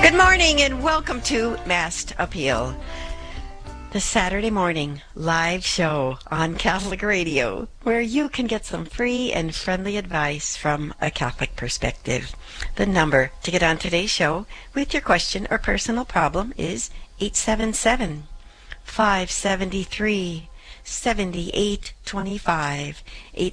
Good morning and welcome to Masked Appeal, the Saturday morning live show on Catholic Radio, where you can get some free and friendly advice from a Catholic perspective. The number to get on today's show with your question or personal problem is 877-573-7825,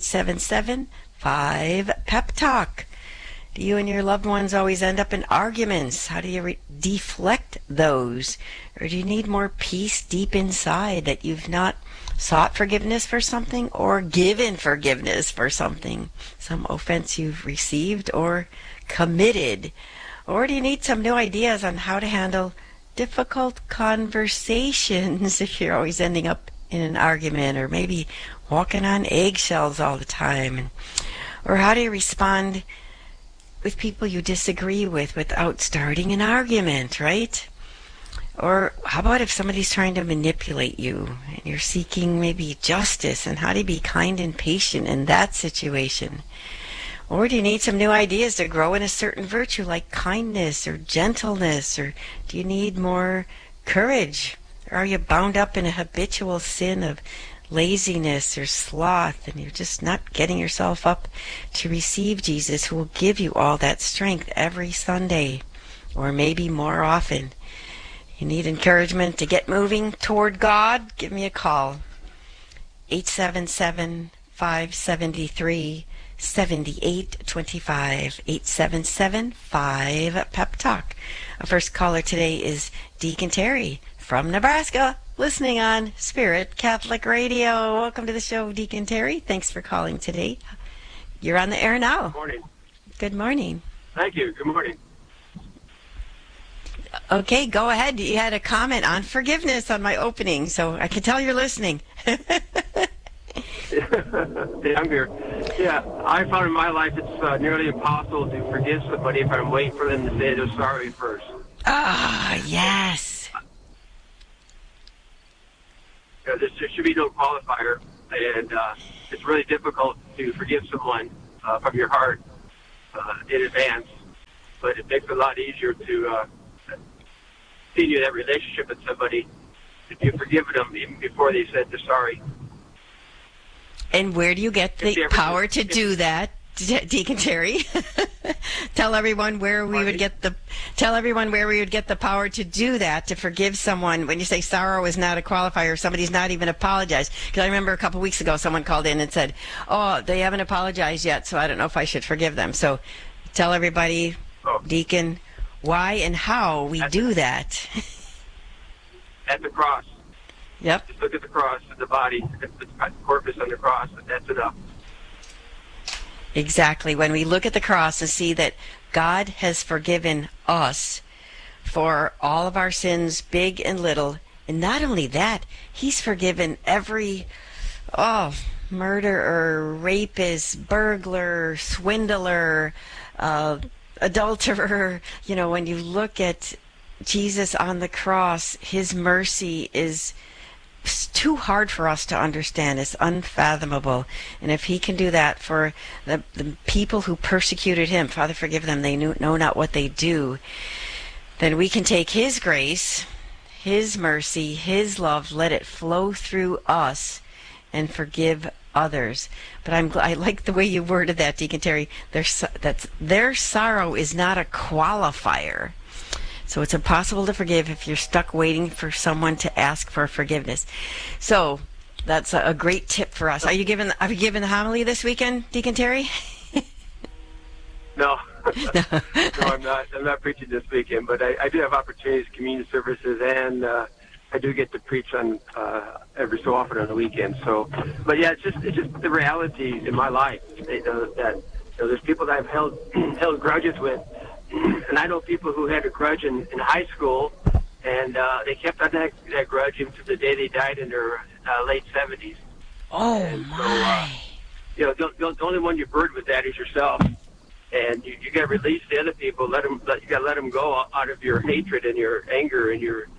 877-5-PEP-TALK. Do you and your loved ones always end up in arguments? How do you deflect those? Or do you need more peace deep inside that you've not sought forgiveness for something or given forgiveness for something? Some offense you've received or committed? Or do you need some new ideas on how to handle difficult conversations if you're always ending up in an argument or maybe walking on eggshells all the time? Or how do you respond with people you disagree with without starting an argument, right? Or how about if somebody's trying to manipulate you and you're seeking maybe justice, and how do you be kind and patient in that situation? Or do you need some new ideas to grow in a certain virtue like kindness or gentleness? Or do you need more courage? Or are you bound up in a habitual sin of laziness or sloth, and you're just not getting yourself up to receive Jesus, who will give you all that strength every Sunday, or maybe more often? You need encouragement to get moving toward God? Give me a call. 877-573-7825, 877-5-PEP-TALK. Our first caller today is Deacon Terry from Nebraska, listening on Spirit Catholic Radio. Welcome to the show, Deacon Terry. Thanks for calling today. You're on the air now. Good morning. Good morning. Thank you. Good morning. Okay, go ahead. You had a comment on forgiveness on my opening, so I can tell you're listening. Yeah, I'm here. Yeah, I found in my life it's nearly impossible to forgive somebody if I'm waiting for them to say they're sorry first. Ah, yes. There should be no qualifier, and it's really difficult to forgive someone from your heart in advance, but it makes it a lot easier to continue that relationship with somebody if you've forgiven them even before they said they're sorry. And where do you get the power to do that, Deacon Terry? Tell everyone where we would get the power to do that, to forgive someone. When you say sorrow is not a qualifier, somebody's not even apologized. Because I remember a couple weeks ago someone called in and said, "Oh, they haven't apologized yet, so I don't know if I should forgive them." So tell everybody, Deacon, why and how we do that. At the cross. Yep. Just look at the cross and the body, the corpus on the cross, and that's enough. Exactly. When we look at the cross and see that God has forgiven us for all of our sins, big and little, and not only that, He's forgiven every murderer, rapist, burglar, swindler, adulterer. You know, when you look at Jesus on the cross, His mercy is too hard for us to understand. It's unfathomable. And if He can do that for the people who persecuted Him, Father, forgive them, they know not what they do, then we can take His grace, His mercy, His love, let it flow through us and forgive others. But I like the way you worded that, Deacon Terry. Their sorrow is not a qualifier. So it's impossible to forgive if you're stuck waiting for someone to ask for forgiveness. So that's a great tip for us. Are you giving the homily this weekend, Deacon Terry? No. No, I'm not. I'm not preaching this weekend, but I do have opportunities, communion services, and I do get to preach on every so often on the weekend. So, but yeah, it's just the reality in my life that there's people that I've held grudges with. And I know people who had a grudge in high school, and they kept on that grudge until the day they died in their late 70s. Oh, and my. So, the only one you're burdened with that is yourself. And you got to release the other people. You got to let them go out of your hatred and your anger and your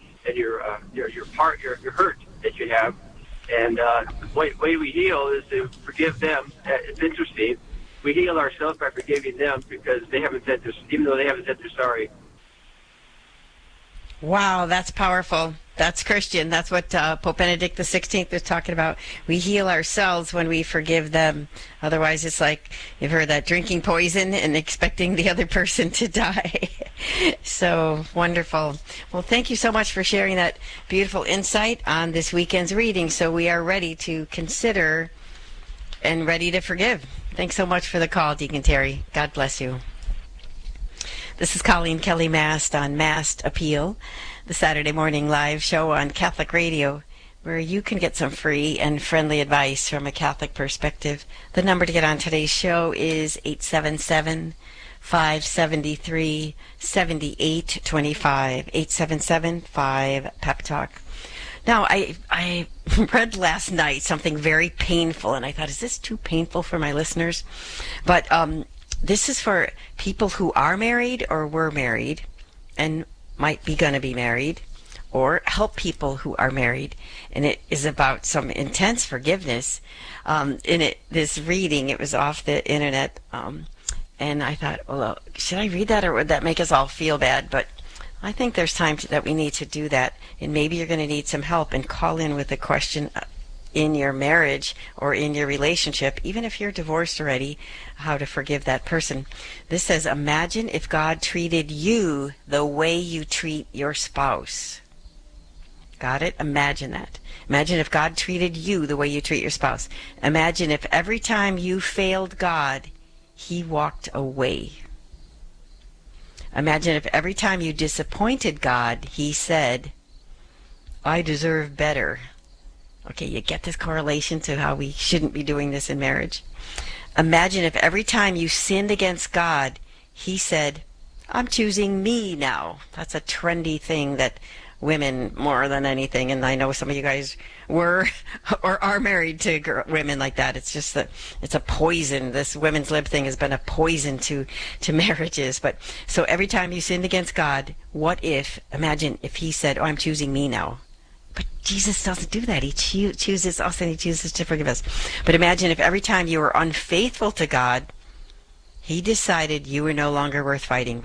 hurt that you have. And the way we heal is to forgive them. It's interesting. We heal ourselves by forgiving them because they haven't said this, even though they haven't said they're sorry. Wow, that's powerful. That's Christian. That's what Pope Benedict XVI was talking about. We heal ourselves when we forgive them. Otherwise, it's like you've heard that drinking poison and expecting the other person to die. So wonderful. Well, thank you so much for sharing that beautiful insight on this weekend's reading. So we are ready to consider and ready to forgive. Thanks so much for the call, Deacon Terry. God bless you. This is Colleen Kelly Mast on Mast Appeal, the Saturday morning live show on Catholic Radio, where you can get some free and friendly advice from a Catholic perspective. The number to get on today's show is 877-573-7825, 877-5-PEP-TALK. Now, I read last night something very painful, and I thought, is this too painful for my listeners? But this is for people who are married or were married and might be going to be married, or help people who are married. And it is about some intense forgiveness. This reading, it was off the internet, and I thought, well, should I read that, or would that make us all feel bad? But I think there's time that we need to do that, and maybe you're going to need some help, and call in with a question in your marriage or in your relationship, even if you're divorced already, how to forgive that person. This says, imagine if God treated you the way you treat your spouse. Got it? Imagine that. Imagine if God treated you the way you treat your spouse. Imagine if every time you failed God, He walked away. Imagine if every time you disappointed God, He said, I deserve better. Okay, you get this correlation to how we shouldn't be doing this in marriage. Imagine if every time you sinned against God, He said, I'm choosing me now. That's a trendy thing that women, more than anything, and I know some of you guys were or are married to women like that. It's just that it's a poison. This women's lib thing has been a poison to marriages. But so every time you sinned against God, imagine if He said, I'm choosing me now. But Jesus doesn't do that. He chooses us, and He chooses to forgive us. But imagine if every time you were unfaithful to God, He decided you were no longer worth fighting